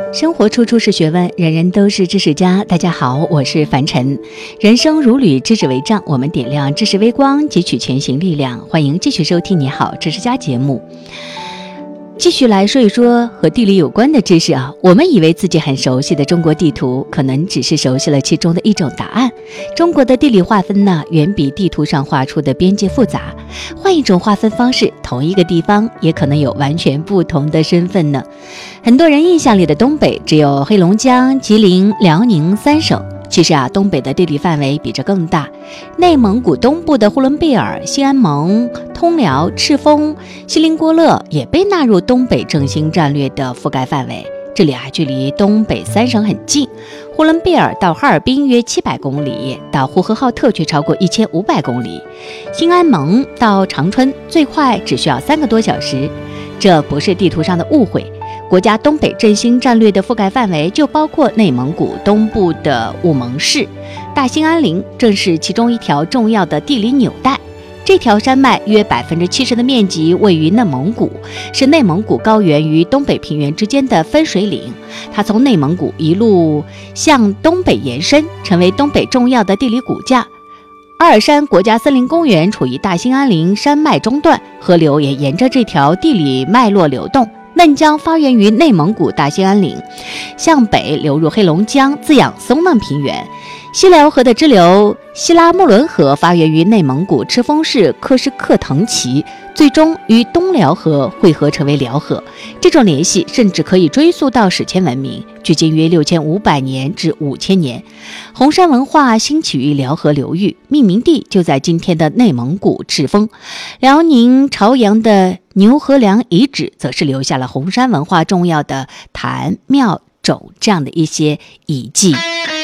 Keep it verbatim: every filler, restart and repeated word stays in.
生活处处是学问，人人都是知识家。大家好，我是凡尘。人生如履，知识为杖，我们点亮知识微光，汲取全新力量。欢迎继续收听你好知识家节目，继续来说一说和地理有关的知识啊。我们以为自己很熟悉的中国地图，可能只是熟悉了其中的一种答案。中国的地理划分呢，远比地图上画出的边界复杂。换一种划分方式，同一个地方也可能有完全不同的身份呢。很多人印象里的东北只有黑龙江、吉林、辽宁三省，其实啊，东北的地理范围比这更大。内蒙古东部的呼伦贝尔、西安盟、通辽、赤峰、锡林郭勒也被纳入东北振兴战略的覆盖范围。这里啊，距离东北三省很近，呼伦贝尔到哈尔滨约七百公里，到呼和浩特却超过一千五百公里，新安盟到长春最快只需要三个多小时。这不是地图上的误会，国家东北振兴战略的覆盖范围就包括内蒙古东部的五盟市，大兴安岭正是其中一条重要的地理纽带。这条山脉约百分之七十的面积位于内蒙古，是内蒙古高原与东北平原之间的分水岭。它从内蒙古一路向东北延伸，成为东北重要的地理骨架。阿尔山国家森林公园处于大兴安岭山脉中段，河流也沿着这条地理脉络流动。嫩江发源于内蒙古大兴安岭，向北流入黑龙江，滋养松嫩平原。西辽河的支流西拉木伦河发源于内蒙古赤峰市克什克腾旗，最终与东辽河汇合成为辽河。这种联系甚至可以追溯到史前文明，距今约六千五百年至五千年。红山文化兴起于辽河流域，命名地就在今天的内蒙古赤峰。辽宁朝阳的牛河梁遗址则是留下了红山文化重要的坛、庙、冢这样的一些遗迹。